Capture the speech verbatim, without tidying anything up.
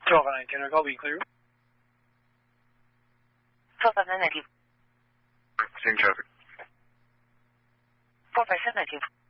twelve nine, can I call be clear? twelve nine negative. Same traffic. four five seven negative.